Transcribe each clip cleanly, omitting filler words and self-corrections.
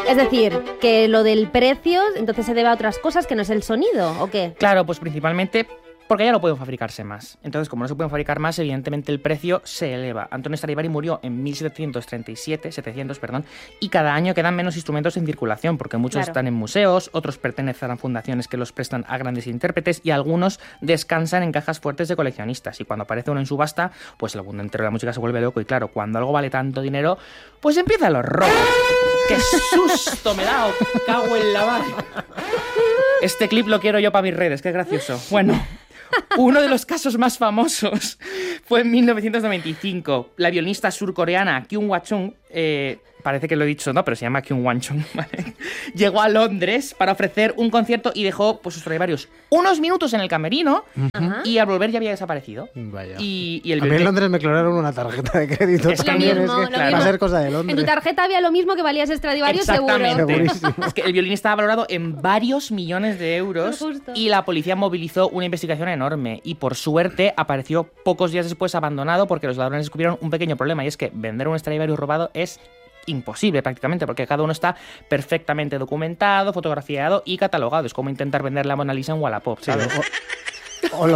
Es decir, que lo del precio entonces se debe a otras cosas que no es el sonido, ¿o qué? Claro, pues principalmente porque ya no pueden fabricarse más. Entonces, como no se pueden fabricar más, evidentemente el precio se eleva. Antonio Stradivari murió en 700, y cada año quedan menos instrumentos en circulación, porque muchos están en museos, otros pertenecen a fundaciones que los prestan a grandes intérpretes y algunos descansan en cajas fuertes de coleccionistas. Y cuando aparece uno en subasta, pues el mundo entero de la música se vuelve loco. Y claro, cuando algo vale tanto dinero, pues empiezan los robos. ¡Qué susto me he dado! ¡Cago en la mar! Este clip lo quiero yo para mis redes, qué gracioso. Bueno, uno de los casos más famosos fue en 1995. La violinista surcoreana Kyung Wha-chung, parece que lo he dicho, no, pero se llama Kyung Wha-chung, ¿vale? Llegó a Londres para ofrecer un concierto y dejó pues, sus Stradivarius unos minutos en el camerino y al volver ya había desaparecido. Vaya. Y el a mí en Londres me clonaron una tarjeta de crédito. Es también, mismo, es que va a ser cosa de Londres. En tu tarjeta había lo mismo que valía ese Stradivarius, seguro. Segurísimo. Es que el violín estaba valorado en varios millones de euros y la policía movilizó una investigación enorme y por suerte apareció pocos días después abandonado porque los ladrones descubrieron un pequeño problema y es que vender un Stradivarius robado es imposible prácticamente porque cada uno está perfectamente documentado, fotografiado y catalogado. Es como intentar vender la Mona Lisa en Wallapop, ¿sabes? O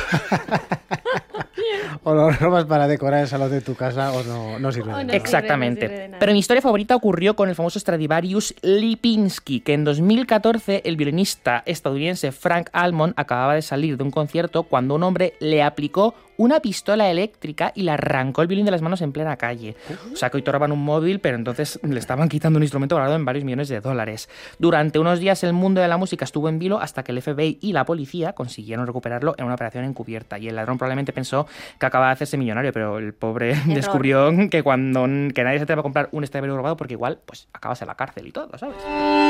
lo robas para decorar el salón de tu casa o no sirve de nada. Exactamente. No sirve de nada. Pero mi historia favorita ocurrió con el famoso Stradivarius Lipinski, que en 2014 el violinista estadounidense Frank Almond acababa de salir de un concierto cuando un hombre le aplicó una pistola eléctrica y le arrancó el violín de las manos en plena calle. O sea, que hoy te roban un móvil, pero entonces le estaban quitando un instrumento valorado en varios millones de dólares. Durante unos días el mundo de la música estuvo en vilo hasta que el FBI y la policía consiguieron recuperarlo en una operación encubierta. Y el ladrón probablemente pensó que acababa de hacerse millonario, pero el pobre descubrió que nadie se atreve a comprar un Stradivarius robado porque igual pues acabas en la cárcel y todo, ¿sabes?